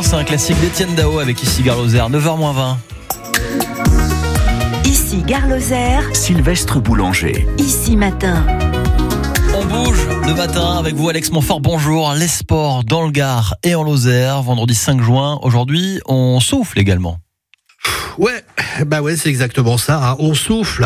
C'est un classique d'Étienne Dao avec Ici Gare Lozère, 9h-20. Ici Gare Lozère, Sylvestre Boulanger. Ici Matin. On bouge le matin avec vous, Alex Montfort. Bonjour. Les sports dans le Gard et en Lozère, vendredi 5 juin. Aujourd'hui, on souffle également. Ouais, c'est exactement ça. On souffle.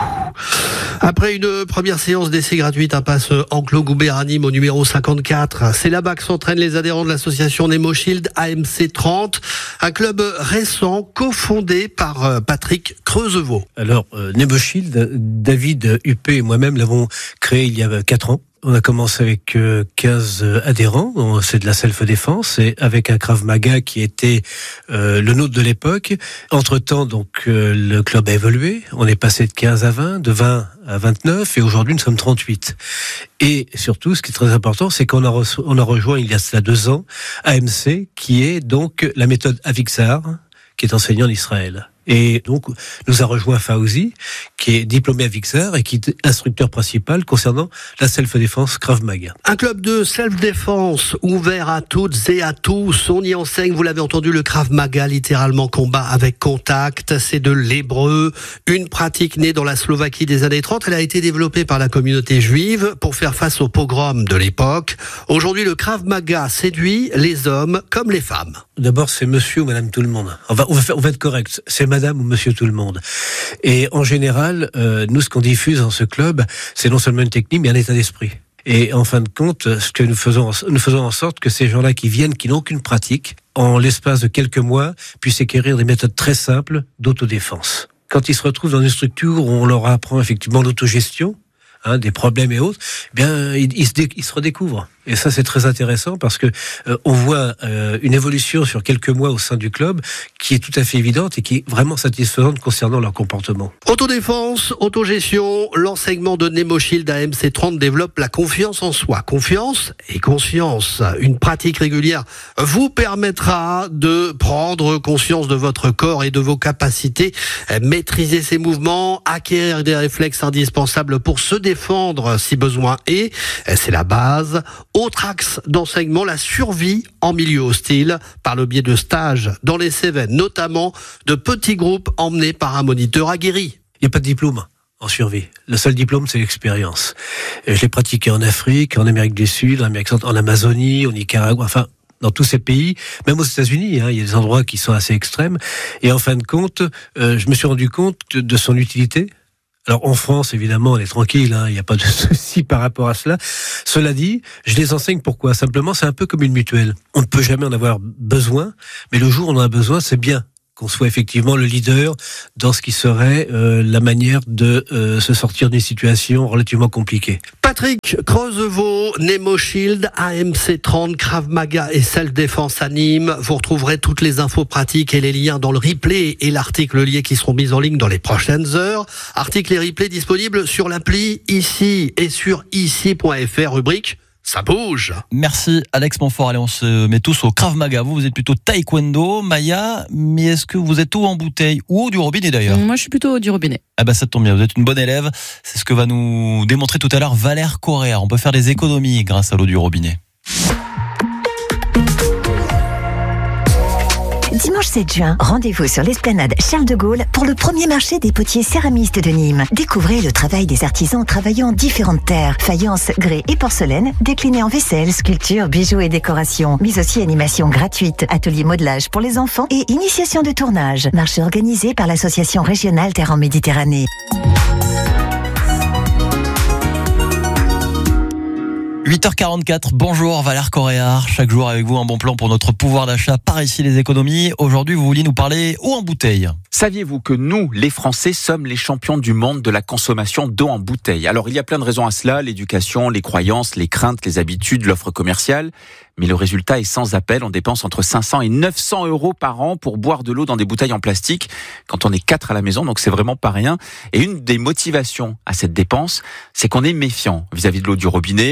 Après une première séance d'essai gratuite, impasse Enclos Goubert à Nîmes au numéro 54. C'est là-bas que s'entraînent les adhérents de l'association Nemo Shield AMC 30, un club récent cofondé par Patrick Creusevaux. Alors, Nemo Shield, David Huppé et moi-même l'avons créé il y a 4 ans. On a commencé avec 15 adhérents, c'est de la self-défense, et avec un Krav Maga qui était le nôtre de l'époque. Entre-temps, donc, le club a évolué. On est passé de 15 à 20, de 20 à 29, et aujourd'hui, nous sommes 38. Et surtout, ce qui est très important, c'est qu'on a rejoint, il y a cela 2 ans, AMC, qui est donc la méthode Avixar, qui est enseignée en Israël. Et donc, nous a rejoint Fauzi, qui est diplômé à Vixar et qui est instructeur principal concernant la self-défense Krav Maga. Un club de self-défense ouvert à toutes et à tous. On y enseigne, vous l'avez entendu, le Krav Maga, littéralement combat avec contact. C'est de l'hébreu, une pratique née dans la Slovaquie des années 30. Elle a été développée par la communauté juive pour faire face aux pogroms de l'époque. Aujourd'hui, le Krav Maga séduit les hommes comme les femmes. D'abord, c'est monsieur ou madame tout le monde. On va être correct. C'est madame ou monsieur tout le monde. Et en général, nous, ce qu'on diffuse dans ce club, c'est non seulement une technique, mais un état d'esprit. Et en fin de compte, ce que nous faisons en sorte que ces gens-là qui viennent, qui n'ont aucune pratique, en l'espace de quelques mois, puissent acquérir des méthodes très simples d'autodéfense. Quand ils se retrouvent dans une structure où on leur apprend effectivement l'autogestion, des problèmes et autres, ils se redécouvrent. Et ça, c'est très intéressant parce que on voit une évolution sur quelques mois au sein du club qui est tout à fait évidente et qui est vraiment satisfaisante concernant leur comportement. Autodéfense, autogestion, l'enseignement de Nemo Shield AMC 30 développe la confiance en soi. Confiance et conscience. Une pratique régulière vous permettra de prendre conscience de votre corps et de vos capacités, maîtriser ses mouvements, acquérir des réflexes indispensables pour se défendre si besoin est. C'est la base. Autre axe d'enseignement, la survie en milieu hostile par le biais de stages dans les Cévennes, notamment de petits groupes emmenés par un moniteur aguerri. Il n'y a pas de diplôme en survie. Le seul diplôme, c'est l'expérience. Je l'ai pratiqué en Afrique, en Amérique du Sud, en Amazonie, au Nicaragua, enfin, dans tous ces pays, même aux États-Unis, il y a des endroits qui sont assez extrêmes. Et en fin de compte, je me suis rendu compte de son utilité. Alors en France, évidemment, on est tranquille, il n'y a pas de souci par rapport à cela. Cela dit, je les enseigne pourquoi ? Simplement, c'est un peu comme une mutuelle. On ne peut jamais en avoir besoin, mais le jour où on en a besoin, c'est bien qu'on soit effectivement le leader dans ce qui serait la manière de se sortir d'une situation relativement compliquée. Patrick Creusevaux, Nemo Shield, AMC 30, Krav Maga et Self-Défense à Nîmes. Vous retrouverez toutes les infos pratiques et les liens dans le replay et l'article lié qui seront mis en ligne dans les prochaines heures. Articles et replays disponibles sur l'appli Ici et sur ici.fr, rubrique ça bouge. Merci Alex Montfort. Allez, on se met tous au Krav Maga. Vous êtes plutôt taekwondo, Maya, mais est-ce que vous êtes eau en bouteille ou eau du robinet d'ailleurs ? Moi, je suis plutôt eau du robinet. Ça tombe bien, vous êtes une bonne élève. C'est ce que va nous démontrer tout à l'heure Valère Correa. On peut faire des économies grâce à l'eau du robinet. Dimanche 7 juin, rendez-vous sur l'esplanade Charles de Gaulle pour le premier marché des potiers céramistes de Nîmes. Découvrez le travail des artisans travaillant en différentes terres, faïence, grès et porcelaine, déclinés en vaisselle, sculpture, bijoux et décoration, mais aussi animation gratuite, atelier modelage pour les enfants et initiation de tournage. Marché organisé par l'association régionale Terre en Méditerranée. 8h44, bonjour Valère Correa. Chaque jour avec vous un bon plan pour notre pouvoir d'achat par ici les économies. Aujourd'hui vous vouliez nous parler eau en bouteille. Saviez-vous que nous, les Français, sommes les champions du monde de la consommation d'eau en bouteille ? Alors il y a plein de raisons à cela, l'éducation, les croyances, les craintes, les habitudes, l'offre commerciale. Mais le résultat est sans appel, on dépense entre 500 et 900 euros par an pour boire de l'eau dans des bouteilles en plastique quand on est 4 à la maison, donc c'est vraiment pas rien. Et une des motivations à cette dépense, c'est qu'on est méfiant vis-à-vis de l'eau du robinet.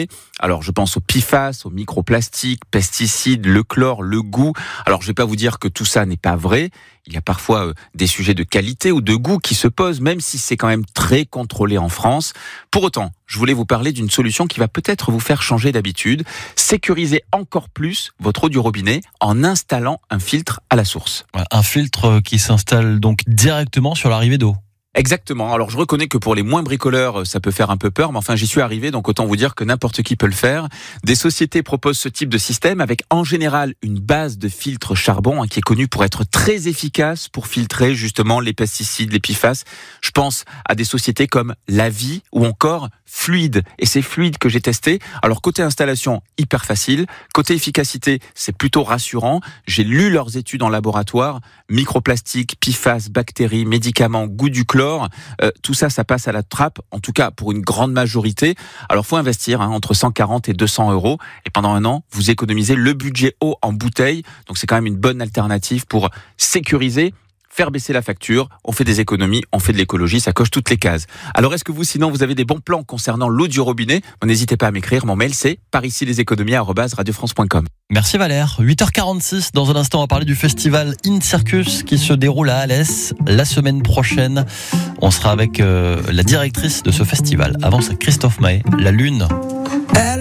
Alors je pense aux PFAS, aux microplastiques, pesticides, le chlore, le goût. Alors je vais pas vous dire que tout ça n'est pas vrai. Il y a parfois des sujets de qualité ou de goût qui se posent, même si c'est quand même très contrôlé en France. Pour autant, je voulais vous parler d'une solution qui va peut-être vous faire changer d'habitude. Sécuriser encore plus votre eau du robinet en installant un filtre à la source. Un filtre qui s'installe donc directement sur l'arrivée d'eau. Exactement. Alors je reconnais que pour les moins bricoleurs, ça peut faire un peu peur, mais enfin j'y suis arrivé, donc autant vous dire que n'importe qui peut le faire. Des sociétés proposent ce type de système avec en général une base de filtre charbon qui est connue pour être très efficace pour filtrer justement les pesticides, les PFAS. Je pense à des sociétés comme Lavie ou encore Fluide. Et c'est Fluide que j'ai testé. Alors côté installation, hyper facile. Côté efficacité, c'est plutôt rassurant. J'ai lu leurs études en laboratoire. Microplastiques, PFAS, bactéries, médicaments, goût du chlore. Tout ça, ça passe à la trappe, en tout cas pour une grande majorité. Alors faut investir entre 140 et 200 euros. Et pendant un an, vous économisez le budget eau en bouteille. Donc c'est quand même une bonne alternative pour sécuriser, faire baisser la facture, on fait des économies, on fait de l'écologie, ça coche toutes les cases. Alors est-ce que vous, sinon, vous avez des bons plans concernant l'eau du robinet ? N'hésitez pas à m'écrire, mon mail c'est paricileséconomies@radiofrance.com. Merci Valère. 8h46, dans un instant on va parler du festival In Circus qui se déroule à Alès la semaine prochaine. On sera avec la directrice de ce festival. Avant c'est Christophe Maé, La Lune.